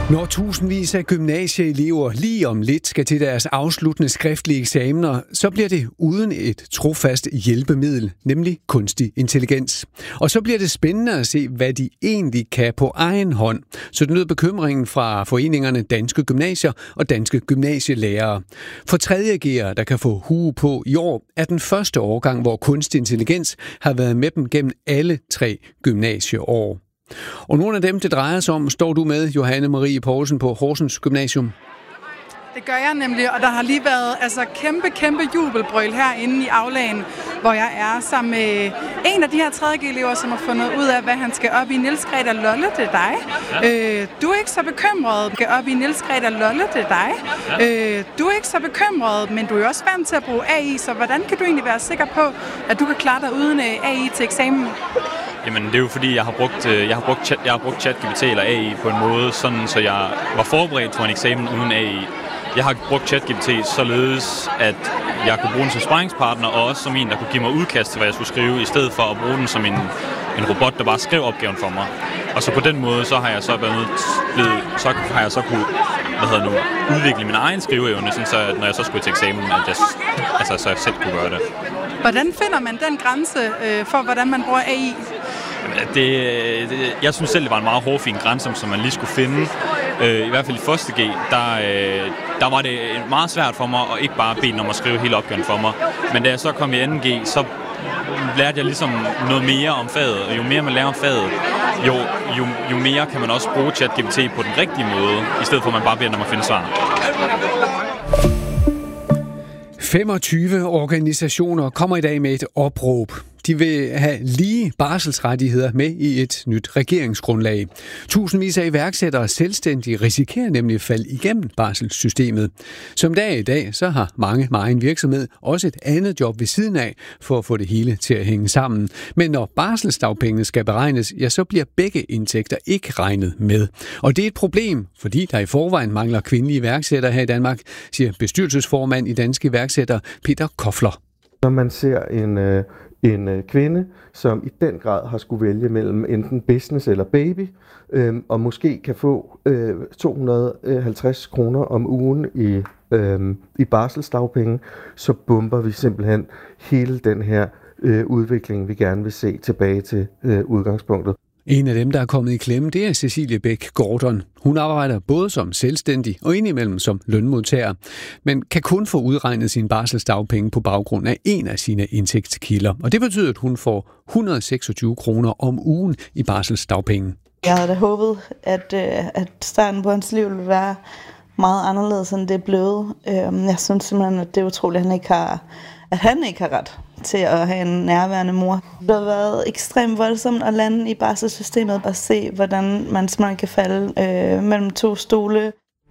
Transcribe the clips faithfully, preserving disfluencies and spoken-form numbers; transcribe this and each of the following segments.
Når tusindvis af gymnasieelever lige om lidt skal til deres afsluttende skriftlige eksamener, så bliver det uden et trofast hjælpemiddel, nemlig kunstig intelligens. Og så bliver det spændende at se, hvad de egentlig kan på egen hånd. Så det lød bekymringen fra foreningerne Danske Gymnasier og Danske Gymnasielærere. For tredje G'ere, der kan få hue på i år, er den første årgang, hvor kunstig intelligens har været med dem gennem alle tre gymnasieår. Og nogle af dem, det drejer sig om, står du med, Johanne Marie Poulsen, på Horsens Gymnasium. Det gør jeg nemlig, og der har lige været altså, kæmpe, kæmpe jubelbrøl herinde i aulaen, hvor jeg er sammen med en af de her tredje G-elever, som har fundet ud af, hvad han skal op i. Niels Greta Lolle, det er dig. Øh, du er ikke så bekymret, skal op i Niels Greta Lolle, det er dig. Øh, du er ikke så bekymret, men du er jo også vant til at bruge A I, så hvordan kan du egentlig være sikker på, at du kan klare dig uden A I til eksamen? Jamen, det er jo fordi, jeg har brugt, jeg har brugt, chat, jeg har brugt ChatGPT eller A I på en måde, sådan, så jeg var forberedt for en eksamen uden A I. Jeg har brugt ChatGPT således, at jeg kunne bruge den som sparringspartner, og også som en, der kunne give mig udkast til, hvad jeg skulle skrive, i stedet for at bruge den som en, en robot, der bare skrev opgaven for mig. Og så på den måde, så har jeg så været blevet, så har jeg så kunne, hvad hedder nu, udvikle min egen skriveevne, sådan så at når jeg så skulle til eksamen, at jeg, altså, så jeg selv kunne gøre det. Hvordan finder man den grænse øh, for, hvordan man bruger A I? Det, det, jeg synes selv, det var en meget hårfin grænse, som man lige skulle finde. Øh, I hvert fald i første G, der, øh, der var det meget svært for mig at ikke bare bede om at skrive hele opgaven for mig. Men da jeg så kom i anden G, så lærte jeg ligesom noget mere om faget. Og jo mere man lærer om faget, jo, jo, jo mere kan man også bruge ChatGPT på den rigtige måde, i stedet for at man bare beder om at finde svar. femogtyve organisationer kommer i dag med et opråb. De vil have lige barselsrettigheder med i et nyt regeringsgrundlag. Tusindvis af iværksættere og selvstændige risikerer nemlig at falde igennem barselssystemet. Som dag i dag, så har mange med egen virksomhed også et andet job ved siden af, for at få det hele til at hænge sammen. Men når barselsdagpengene skal beregnes, ja, så bliver begge indtægter ikke regnet med. Og det er et problem, fordi der i forvejen mangler kvindelige iværksættere her i Danmark, siger bestyrelsesformand i Danske Iværksættere Peter Kofler. Når man ser en øh En kvinde, som i den grad har skulle vælge mellem enten business eller baby, øh, og måske kan få øh, to hundrede og halvtreds kroner om ugen i, øh, i barselsdagpenge, så bomber vi simpelthen hele den her øh, udvikling, vi gerne vil se tilbage til øh, udgangspunktet. En af dem, der er kommet i klemme, det er Cecilie Bæk Gordon. Hun arbejder både som selvstændig og indimellem som lønmodtager, men kan kun få udregnet sine barselsdagpenge på baggrund af en af sine indtægtskilder. Og det betyder, at hun får et hundrede og seksogtyve kroner om ugen i barselsdagpenge. Jeg havde da håbet, at, at starten på hans liv ville være meget anderledes, end det er blevet. Jeg synes simpelthen, at det er utroligt, at han ikke har, at han ikke har ret til at have en nærværende mor. Det har været ekstremt voldsomt at lande i barselssystemet og se, hvordan man simpelthen kan falde øh, mellem to stole.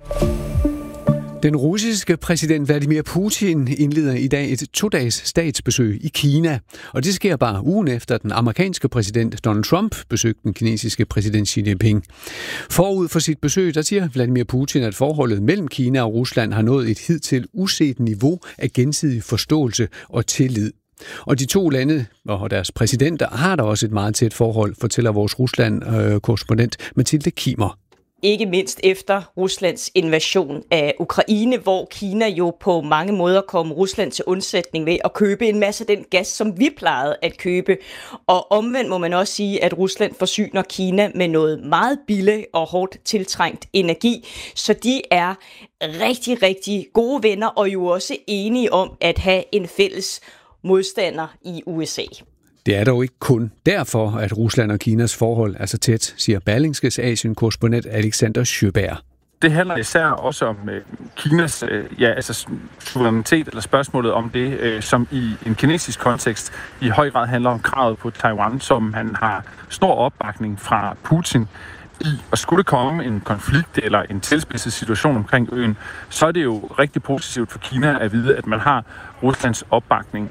Den russiske præsident Vladimir Putin indleder i dag et to-dages statsbesøg i Kina. Og det sker bare ugen efter, den amerikanske præsident Donald Trump besøgte den kinesiske præsident Xi Jinping. Forud for sit besøg, der siger Vladimir Putin, at forholdet mellem Kina og Rusland har nået et hidtil uset niveau af gensidig forståelse og tillid. Og de to lande og deres præsidenter har der også et meget tæt forhold, fortæller vores Rusland-korrespondent Mathilde Kimer. Ikke mindst efter Ruslands invasion af Ukraine, hvor Kina jo på mange måder kom Rusland til undsætning ved at købe en masse af den gas, som vi plejede at købe. Og omvendt må man også sige, at Rusland forsyner Kina med noget meget billig og hårdt tiltrængt energi. Så de er rigtig, rigtig gode venner og jo også enige om at have en fælles modstander i U S A. Det er dog ikke kun derfor, at Rusland og Kinas forhold er så tæt, siger Berlingskes Asien-korrespondent Alexander Sjøberg. Det handler især også om øh, Kinas øh, ja, altså suverænitet, eller spørgsmålet om det, øh, som i en kinesisk kontekst i høj grad handler om kravet på Taiwan, som han har stor opbakning fra Putin i. Og skulle det komme en konflikt eller en tilspidset situation omkring øen, så er det jo rigtig positivt for Kina at vide, at man har Ruslands opbakning.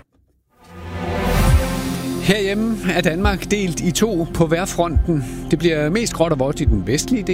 Herhjemme er Danmark delt i to på hver fronten. Det bliver mest gråt og vådt i den vestlige del.